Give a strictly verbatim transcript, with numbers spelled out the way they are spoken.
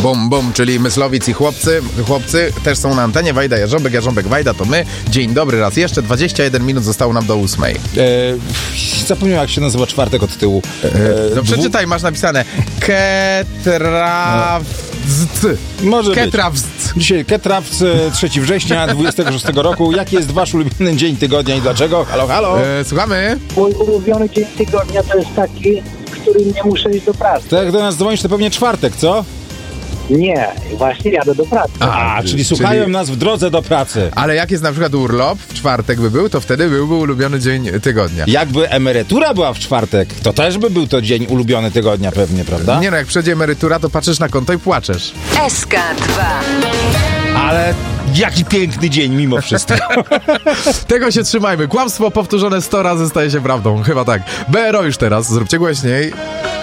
Bum, bum, czyli Myslowic i chłopcy, chłopcy też są na antenie. Wajda, Jarząbek, Jarząbek, Wajda, to my. Dzień dobry raz jeszcze, dwadzieścia jeden minut zostało nam do ósmej. E, zapomniałem, jak się nazywa czwartek od tyłu. E, no przeczytaj, masz napisane Ketrawc. Może Ketrawc. być. Dzisiaj Ketrawc, trzeciego września dwudziestego szóstego roku. Jaki jest wasz ulubiony dzień tygodnia i dlaczego? Halo, halo. E, słuchamy. Mój ulubiony dzień tygodnia to jest taki, w którym nie muszę iść do pracy. To jak do nas dzwonisz, to pewnie czwartek, co? Nie, właśnie jadę do pracy. A, A czyli słuchają czyli... nas w drodze do pracy. Ale jak jest na przykład urlop, w czwartek by był, to wtedy byłby ulubiony dzień tygodnia. Jakby emerytura była w czwartek, to też by był to dzień ulubiony tygodnia pewnie, prawda? Nie no, jak przyjdzie emerytura, to patrzysz na konto i płaczesz. S K dwa. Ale jaki piękny dzień mimo wszystko. Tego się trzymajmy. Kłamstwo powtórzone sto razy staje się prawdą. Chyba tak. B R O już teraz. Zróbcie głośniej.